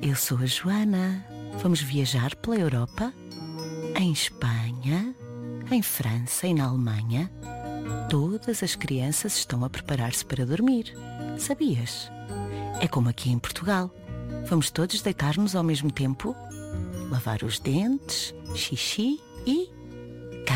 Eu sou a Joana. Vamos viajar pela Europa? Em Espanha, em França e na Alemanha, todas as crianças estão a preparar-se para dormir. Sabias? É como aqui em Portugal. Vamos todos deitar-nos ao mesmo tempo, lavar os dentes, xixi e